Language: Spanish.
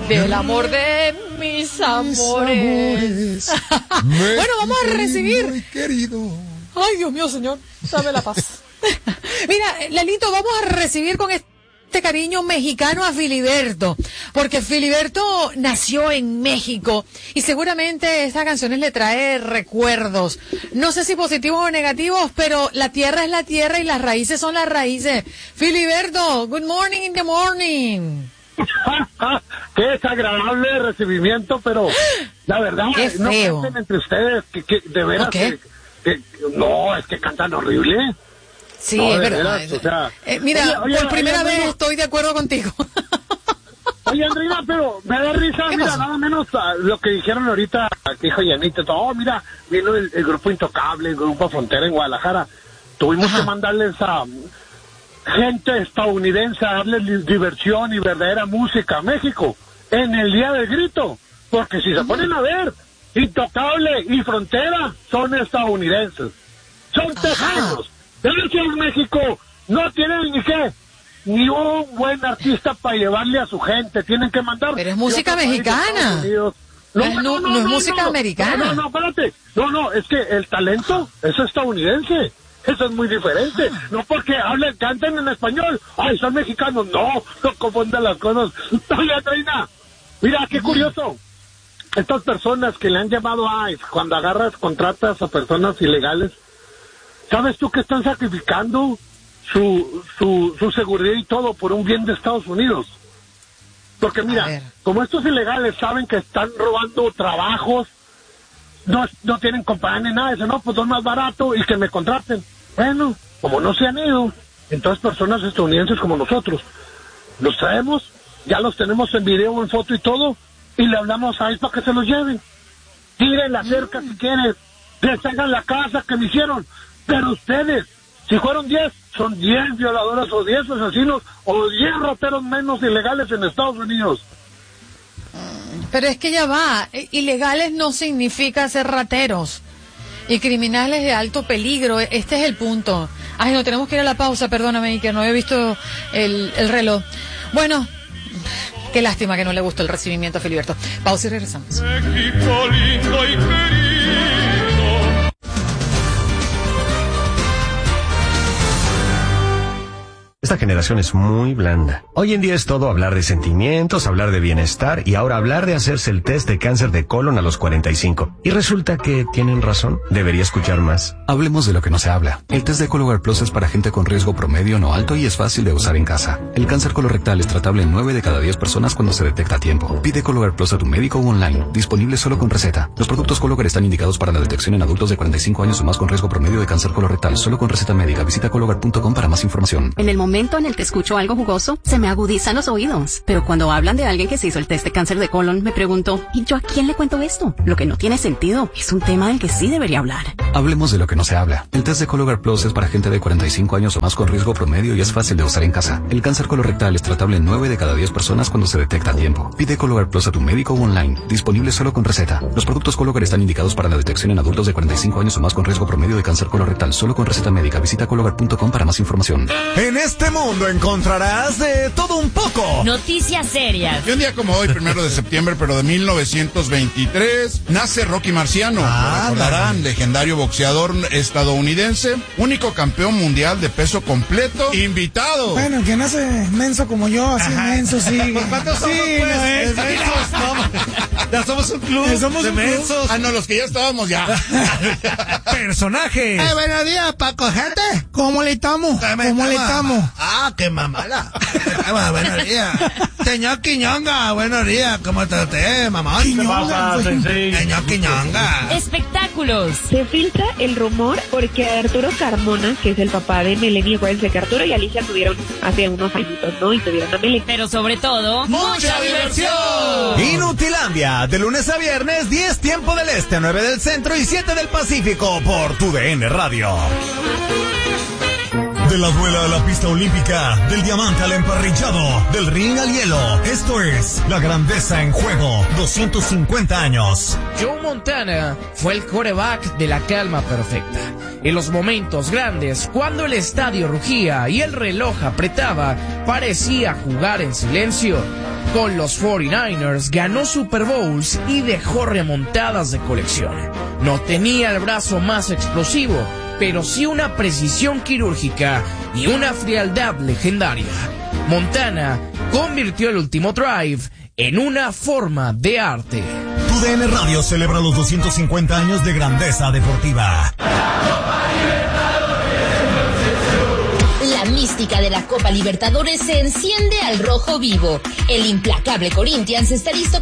del amor de mis amores. Bueno, vamos a recibir. Muy querido. Ay, Dios mío, Señor, dame la paz. Mira, Lalito, vamos a recibir con este cariño mexicano a Filiberto, porque Filiberto nació en México y seguramente esta canción le trae recuerdos, no sé si positivos o negativos, pero la tierra es la tierra y las raíces son las raíces. Filiberto, good morning in the morning. Qué desagradable recibimiento, pero la verdad, qué feo. No canten entre ustedes, que de veras, ¿Okay? no, es que cantan horrible. Sí, no, es verdad. Veras, o sea, mira, oye, por primera vez Andrina, estoy de acuerdo contigo. Oye, Andrina, pero me da risa, mira, pasó? nada menos lo que dijeron ahorita, que dijo Yanita, mira, vino el Grupo Intocable, el Grupo Frontera en Guadalajara. Tuvimos que mandarles a gente estadounidense a darles diversión y verdadera música a México en el Día del Grito, porque si se ponen a ver, Intocable y Frontera son estadounidenses, son tejanos. Gracias, México, no tienen ni un buen artista para llevarle a su gente, tienen que mandar. Pero es música mexicana. No es música americana. No, espérate. No, es que el talento es estadounidense. Eso es muy diferente. No porque canten en español. Ay, son mexicanos. No confundan las cosas. Oye, Andreina, mira, qué curioso. Estas personas que le han llamado ICE, cuando contratas a personas ilegales, ¿sabes tú que están sacrificando su seguridad y todo por un bien de Estados Unidos? Porque mira, como estos ilegales saben que están robando trabajos, no tienen compañía ni nada, dicen, no, pues son más barato y que me contraten. Bueno, como no se han ido, entonces personas estadounidenses como nosotros, los traemos, ya los tenemos en video, en foto y todo, y le hablamos a ellos para que se los lleven. Tiren la cerca si quieren, deshagan la casa que me hicieron, pero ustedes, si fueron 10, son 10 violadores o 10 asesinos o 10 rateros menos ilegales en Estados Unidos. Pero es que ya va, ilegales no significa ser rateros y criminales de alto peligro, este es el punto. Ay, no, tenemos que ir a la pausa, perdóname, que no he visto el reloj. Bueno, qué lástima que no le gustó el recibimiento a Filiberto. Pausa y regresamos. México lindo y querido. Esta generación es muy blanda. Hoy en día es todo hablar de sentimientos, hablar de bienestar y ahora hablar de hacerse el test de cáncer de colon a los 45. Y resulta que tienen razón. Debería escuchar más. Hablemos de lo que no se habla. El test de Cologuard Plus es para gente con riesgo promedio no alto y es fácil de usar en casa. El cáncer colorectal es tratable en 9 de cada 10 personas cuando se detecta a tiempo. Pide Cologuard Plus a tu médico o online. Disponible solo con receta. Los productos Cologuard están indicados para la detección en adultos de 45 años o más con riesgo promedio de cáncer colorectal. Solo con receta médica. Visita Cologuard.com para más información. En el momento en el que escucho algo jugoso, se me agudizan los oídos. Pero cuando hablan de alguien que se hizo el test de cáncer de colon, me pregunto, ¿y yo a quién le cuento esto? Lo que no tiene sentido. Es un tema del que sí debería hablar. Hablemos de lo que no se habla. El test de Cologuard Plus es para gente de 45 años o más con riesgo promedio y es fácil de usar en casa. El cáncer colorectal es tratable en 9 de cada 10 personas cuando se detecta a tiempo. Pide Cologuard Plus a tu médico o online. Disponible solo con receta. Los productos Cologuard están indicados para la detección en adultos de 45 años o más con riesgo promedio de cáncer colorectal. Solo con receta médica. Visita Cologuard.com para más información. En este mundo encontrarás de todo un poco. Noticias serias. Y un día como hoy, 1 de septiembre, pero de 1923, nace Rocky Marciano. Lo recordarán, legendario boxeador estadounidense, único campeón mundial de peso completo, invitado. Bueno, que nace menso como yo, así menso, sí. ¿Cuántos somos, pues? Ya somos un club de mensos. Ah, no, los que ya estábamos ya. Personajes. Buenos días, Paco, gente. ¿Cómo le estamos? ¿Cómo le estamos? Ah, qué mamada. Buenos días. Señor Quiñonga, buenos días. ¿Cómo está usted, mamá? Señor Quiñonga. Espectáculos. Se filtra el rumor porque Arturo Carmona, que es el papá de Melanie, acuérdense que Arturo y Alicia tuvieron hace unos añitos, ¿no? Y tuvieron a Melanie. Pero sobre todo, ¡mucha diversión! Inutilandia, de lunes a viernes, 10 tiempo del este, 9 del centro y 7 del Pacífico por tu DN Radio. De la duela a la pista olímpica, del diamante al emparrillado, del ring al hielo. Esto es La Grandeza en Juego, 250 años. Joe Montana fue el quarterback de la calma perfecta. En los momentos grandes, cuando el estadio rugía y el reloj apretaba, parecía jugar en silencio. Con los 49ers ganó Super Bowls y dejó remontadas de colección. No tenía el brazo más explosivo, pero sí una precisión quirúrgica y una frialdad legendaria. Montana convirtió el último drive en una forma de arte. TUDN Radio celebra los 250 años de grandeza deportiva. La mística de la Copa Libertadores se enciende al rojo vivo. El implacable Corinthians está listo